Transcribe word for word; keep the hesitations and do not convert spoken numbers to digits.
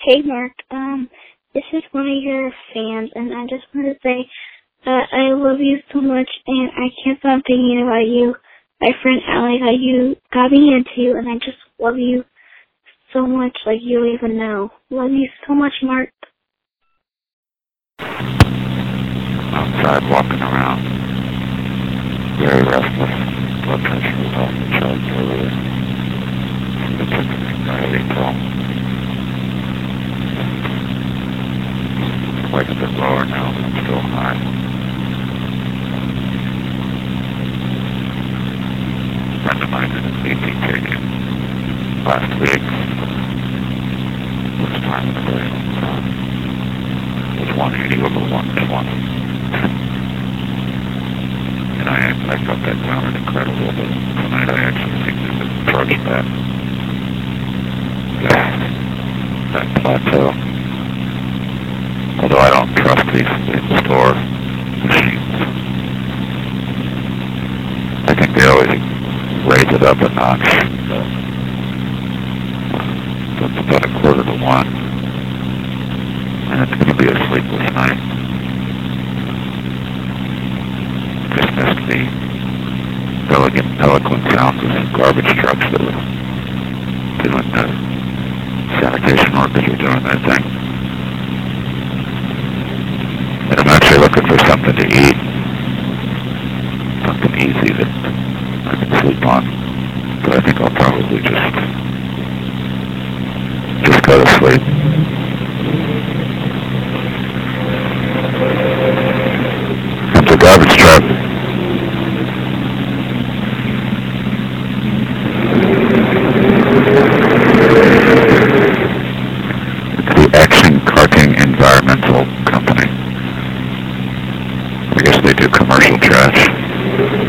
Hey Mark, um, this is one of your fans, and I just want to say that I love you so much, and I can't stop thinking about you, my friend Allie, how you got me into, and I just love you so much, like you don't even know. Love you so much, Mark. Outside walking around, very restless, blood pressure was off the charts earlier. Some of the anxiety pill. Quite a bit lower now, but I'm still high. A friend of mine did an A T taken last week. This time of the day, it was one eighty over one twenty. And I, I felt that grounded incredible, but tonight I actually think there's an approach that, that, that plateau. Although I don't trust these in-store machines. I think they always raise it up a notch. So it's about a quarter to one. And it's going to be a sleepless night. Just missed the elegant, eloquent sounds of some garbage trucks that were doing the sanitation workers were doing their thing. And I'm actually looking for something to eat. Something easy that I can sleep on. But I think I'll probably just, just go to sleep.